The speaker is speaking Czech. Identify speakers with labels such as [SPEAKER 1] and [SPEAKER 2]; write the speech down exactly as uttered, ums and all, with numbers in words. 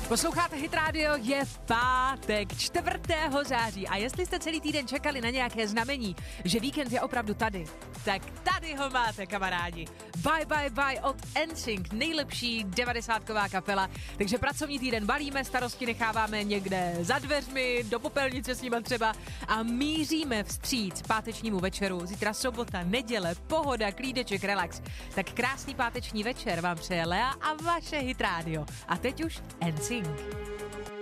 [SPEAKER 1] Posloucháte Hit Radio, je pátek, čtvrtého září a jestli jste celý týden čekali na nějaké znamení, že víkend je opravdu tady, tak tady ho máte, kamarádi. Bye Bye Bye od N Sync, nejlepší devadesátková kapela. Takže pracovní týden balíme, starosti necháváme někde za dveřmi, do popelnice s nima třeba a míříme vstříc pátečnímu večeru. Zítra sobota, neděle, pohoda, klídeček, relax. Tak krásný páteční večer vám přeje Lea a vaše Hit Radio. A teď už N Sync.